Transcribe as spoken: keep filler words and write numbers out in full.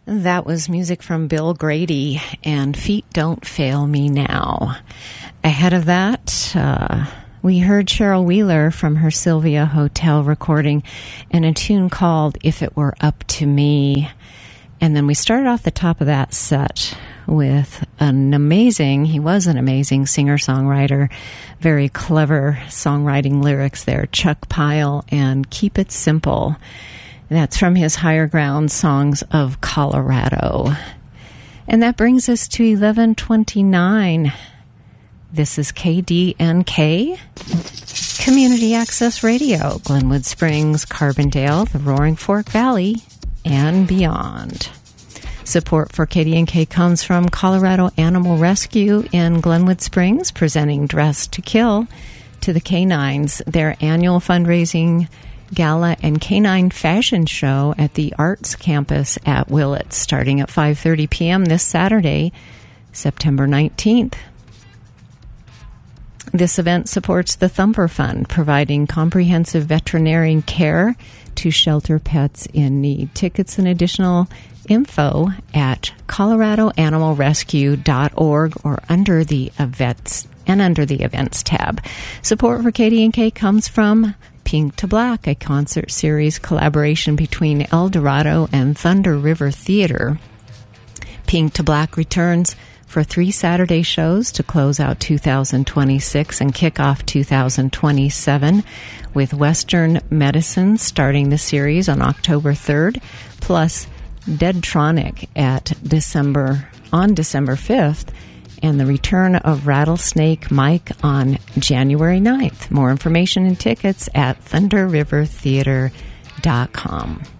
That was music from Bill Grady and Feet Don't Fail Me Now. Ahead of that, uh, we heard Cheryl Wheeler from her Sylvia Hotel recording and a tune called If It Were Up to Me. And then we started off the top of that set with an amazing, he was an amazing singer-songwriter, very clever songwriting lyrics there, Chuck Pyle and Keep It Simple. That's from his Higher Ground Songs of Colorado. And that brings us to eleven twenty-nine. This is K D N K, Community Access Radio, Glenwood Springs, Carbondale, the Roaring Fork Valley, and beyond. Support for K D N K comes from Colorado Animal Rescue in Glenwood Springs, presenting Dress to Kill to the Canines, their annual fundraising gala and canine fashion show at the Arts Campus at Willits, starting at five thirty p.m. this Saturday, September nineteenth. This event supports the Thumper Fund, providing comprehensive veterinary care to shelter pets in need. Tickets and additional info at colorado animal rescue dot org or under the events and under the events tab. Support for K D N K comes from Pink to Black, a concert series collaboration between El Dorado and Thunder River Theater. Pink to Black returns for three Saturday shows to close out two thousand twenty-six and kick off two thousand twenty-seven, with Western Medicine starting the series on October third, plus Deadtronic at December on December fifth, and the return of Rattlesnake Mike on January ninth. More information and tickets at thunder river theater dot com.